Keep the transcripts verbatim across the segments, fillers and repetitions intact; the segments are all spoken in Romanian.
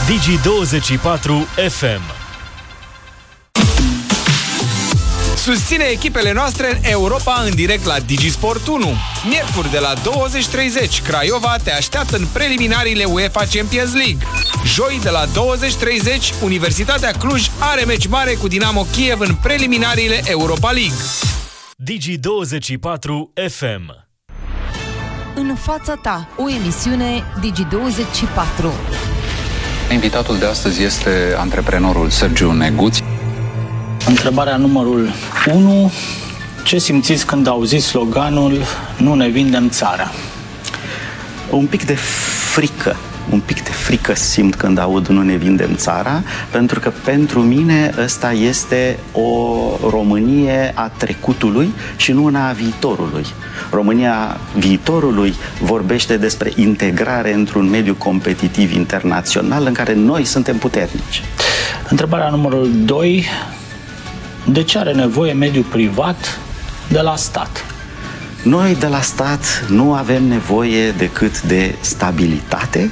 Digi douăzeci și patru F M. Susține echipele noastre în Europa în direct la Digisport unu. Miercuri de la douăzeci treizeci, Craiova te așteaptă în preliminariile UEFA Champions League. Joi de la douăzeci treizeci, Universitatea Cluj are meci mare cu Dinamo Kiev în preliminariile Europa League. Digi douăzeci și patru F M. În fața ta, o emisiune Digi douăzeci și patru. Invitatul de astăzi este antreprenorul Sergiu Neguț. Întrebarea numărul unu. Ce simțiți când auziți sloganul "Nu ne vindem țara"? Un pic de frică. Un pic de frică simt când aud "Nu ne vindem țara", pentru că pentru mine ăsta este o Românie a trecutului și nu una a viitorului. România viitorului vorbește despre integrare într-un mediu competitiv internațional în care noi suntem puternici. Întrebarea numărul doi. De ce are nevoie mediul privat de la stat? Noi de la stat nu avem nevoie decât de stabilitate,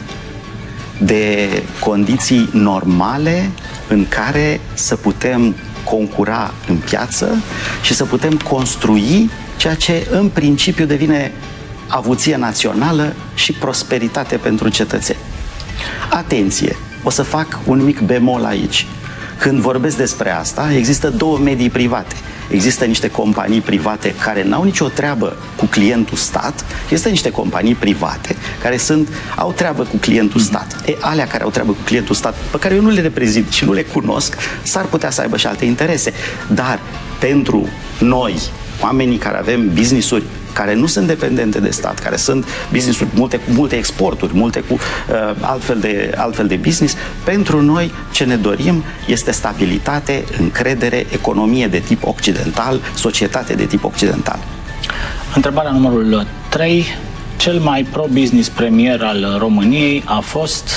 de condiții normale în care să putem concura în piață și să putem construi ceea ce în principiu devine avuție națională și prosperitate pentru cetățeni. Atenție! O să fac un mic bemol aici. Când vorbesc despre asta, există două medii private. Există niște companii private care n-au nicio treabă cu clientul stat, există niște companii private care sunt, au treabă cu clientul stat. E, alea care au treabă cu clientul stat, pe care eu nu le reprezint și nu le cunosc, s-ar putea să aibă și alte interese. Dar pentru noi, oamenii care avem business-uri care nu sunt dependente de stat, care sunt business-uri multe, cu multe exporturi, multe cu uh, altfel, de, altfel de business, pentru noi ce ne dorim este stabilitate, încredere, economie de tip occidental, societate de tip occidental. Întrebarea numărul trei. Cel mai pro-business premier al României a fost...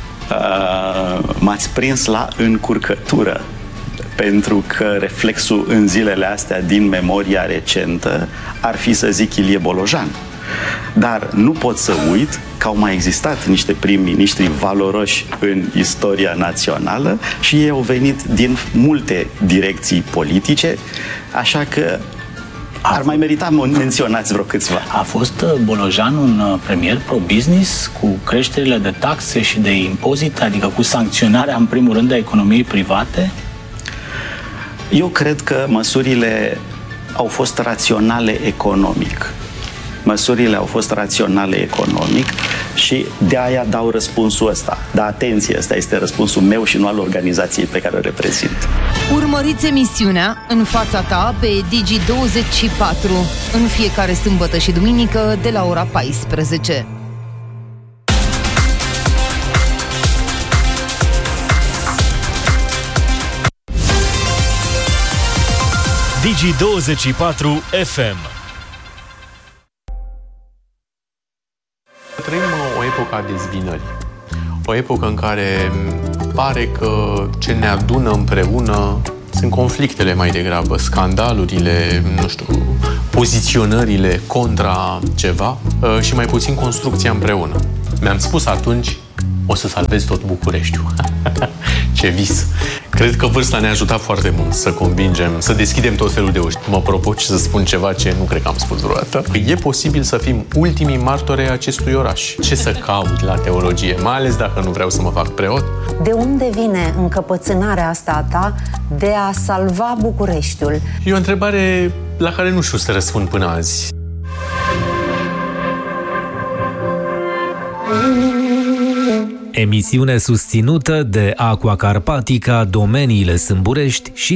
Uh, m-ați prins la încurcătură, pentru că reflexul în zilele astea din memoria recentă ar fi să zic Ilie Bolojan. Dar nu pot să uit că au mai existat niște prim-ministri valoroși în istoria națională și ei au venit din multe direcții politice, așa că ar mai merita menționați vreo câțiva. A fost Bolojan un premier pro-business cu creșterile de taxe și de impozite, adică cu sancționarea în primul rând a economiei private? Eu cred că măsurile au fost raționale economic. Măsurile au fost raționale economic și de aia dau răspunsul ăsta. Dar atenție, ăsta este răspunsul meu și nu al organizației pe care o reprezint. Urmăriți emisiunea În fața ta pe Digi douăzeci și patru în fiecare sâmbătă și duminică de la ora paisprezece. Digi douăzeci și patru F M. Trăim o epocă a dezbinării. O epocă în care pare că ce ne adună împreună sunt conflictele mai degrabă, scandalurile, nu știu, poziționările contra ceva și mai puțin construcția împreună. Mi-am spus atunci, o să salvez tot Bucureștiul. Ce vis! Cred că vârsta ne-a ajutat foarte mult să convingem, să deschidem tot felul de uși. Mă provoci să spun ceva ce nu cred că am spus vreodată. E posibil să fim ultimii martori ai acestui oraș. Ce să caut la teologie, mai ales dacă nu vreau să mă fac preot? De unde vine încăpățânarea asta a ta de a salva Bucureștiul? E o întrebare la care nu știu să răspund până azi. Emisiune susținută de Aqua Carpatica, Domeniile Sâmburești și